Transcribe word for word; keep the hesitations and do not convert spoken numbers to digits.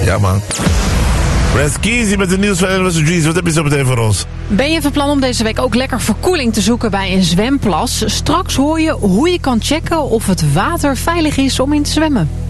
Ja, man. Res Kiezy met de nieuws van N O S G's. Wat heb je zo meteen voor ons? Ben je van plan om deze week ook lekker verkoeling te zoeken bij een zwemplas? Straks hoor je hoe je kan checken of het water veilig is om in te zwemmen.